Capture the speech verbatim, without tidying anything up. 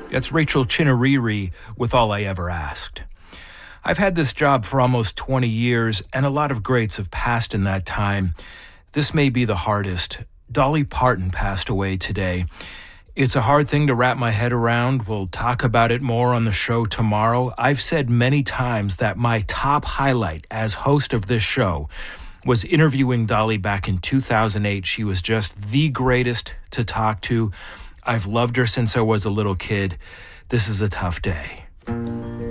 That's Rachel Chinouriri with All I Ever Asked. I've had this job for almost twenty years, and a lot of greats have passed in that time. This may be the hardest. Dolly Parton passed away today. It's a hard thing to wrap my head around. We'll talk about it more on the show tomorrow. I've said many times that my top highlight as host of this show was interviewing Dolly back in two thousand eight. She was just the greatest to talk to. I've loved her since I was a little kid. This is a tough day.